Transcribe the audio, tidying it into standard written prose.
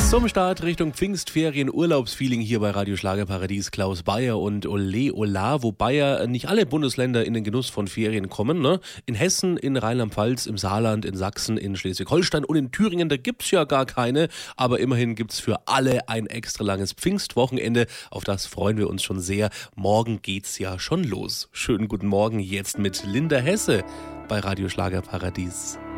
Zum Start Richtung Pfingstferien, Urlaubsfeeling hier bei Radio Schlagerparadies. Klaus Bayer und Ole Ola, wobei ja nicht alle Bundesländer in den Genuss von Ferien kommen. Ne? In Hessen, in Rheinland-Pfalz, im Saarland, in Sachsen, in Schleswig-Holstein und in Thüringen, da gibt's ja gar keine. Aber immerhin gibt's für alle ein extra langes Pfingstwochenende. Auf das freuen wir uns schon sehr. Morgen geht's ja schon los. Schönen guten Morgen jetzt mit Linda Hesse bei Radio Schlagerparadies.